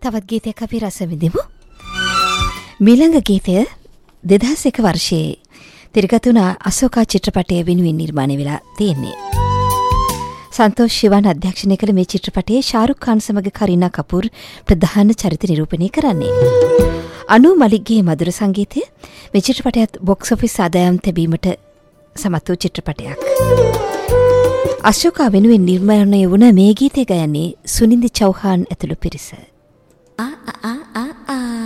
තවත් ගීතයක් අපි රස විඳිමු. මීළඟ ගීතය 2001 වර්ෂයේ තිරගත වුණ අශෝකා චිත්‍රපටය වෙනුවෙන් නිර්මාණය වෙලා තියෙන්නේ. සන්තෝෂ් ශිවන් අධ්‍යක්ෂණය කළ මේ චිත්‍රපටයේ ශාරුක් ખાන් සමග කරීනා කපූර් ප්‍රධාන චරිත නිරූපණය කරන්නේ. අනු මලික්ගේ මధుර සංගීතය මේ චිත්‍රපටයත් බොක්ස් ඔෆිස් ආදායම් තැබීමට සමත් වූ චිත්‍රපටයක්. අශෝකා වෙනුවෙන් නිර්මාණය වුණ මේ ගීතය ගයන්නේ සුනින්දි චෞහාන් ඇතුළු පිරිස.